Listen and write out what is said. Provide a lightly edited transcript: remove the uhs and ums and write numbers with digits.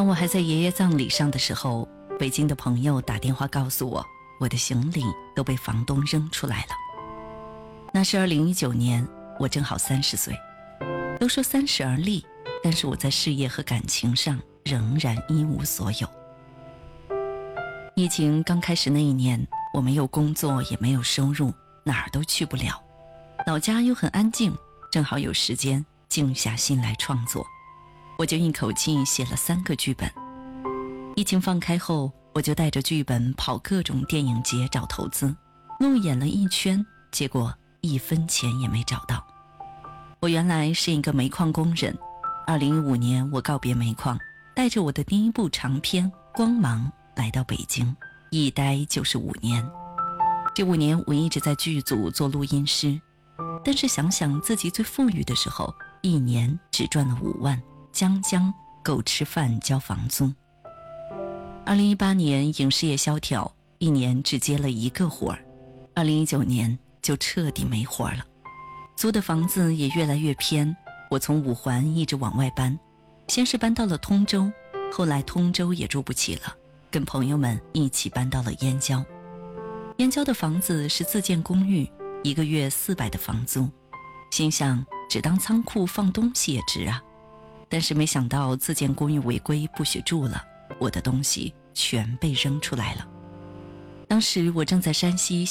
当我还在爷爷葬礼上的时候，北京的朋友打电话告诉我，我的行李都被房东扔出来了。那是2019年，我正好30岁。都说30而立，但是我在事业和感情上仍然一无所有。疫情刚开始那一年，我没有工作，也没有收入，哪儿都去不了。老家又很安静，正好有时间静下心来创作。我就一口气写了3个剧本。疫情放开后，我就带着剧本跑各种电影节找投资，路演了一圈，结果1分钱也没找到。我原来是一个煤矿工人，2015年我告别煤矿，带着我的第一部长片《光芒》来到北京，一待就是5年。这5年我一直在剧组做录音师，但是想想自己最富裕的时候，1年只赚了5万，将够吃饭交房租。2018年影视业萧条，1年只接了1个活儿，2019年就彻底没活了。租的房子也越来越偏，我从5环一直往外搬，先是搬到了通州，后来通州也住不起了，跟朋友们一起搬到了燕郊。燕郊的房子是自建公寓，1个月400的房租，心想只当仓库放东西也值啊。但是没想到自建公寓违规不许住了，我的东西全被扔出来了。当时我正在山西